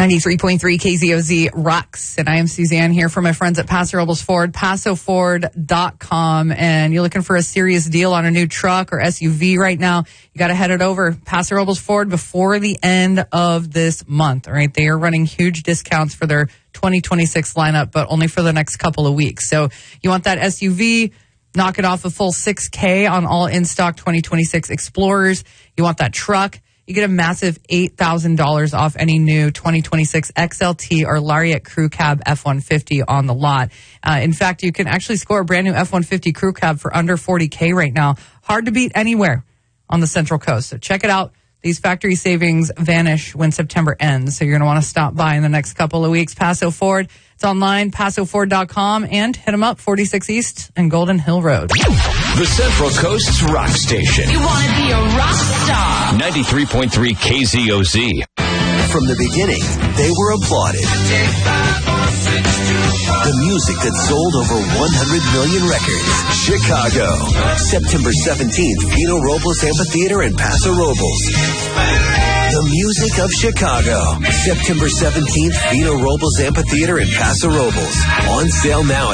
93.3 KZOZ rocks. And I am Suzanne here for my friends at Paso Robles Ford, PasoFord.com. And you're looking for a serious deal on a new truck or SUV right now, you got to head it over. Paso Robles Ford before the end of this month. All right. They are running huge discounts for their 2026 lineup, but only for the next couple of weeks. So you want that SUV, knock it off a full $6,000 on all in-stock 2026 Explorers. You want that truck, you get a massive $8,000 off any new 2026 XLT or Lariat Crew Cab F-150 on the lot. In fact, you can actually score a brand new F-150 Crew Cab for under $40,000 right now. Hard to beat anywhere on the Central Coast. So check it out. These factory savings vanish when September ends. So you're going to want to stop by in the next couple of weeks. Paso Ford. It's online, PasoFord.com, and hit them up, 46 East and Golden Hill Road. The Central Coast's rock station. You want to be a rock star. 93.3 KZOZ. From the beginning, they were applauded. The music that sold over 100 million records. Chicago. September 17th, Pino Robles Amphitheater in Paso Robles. The music of Chicago. September 17th, Pino Robles Amphitheater in Paso Robles. On sale now.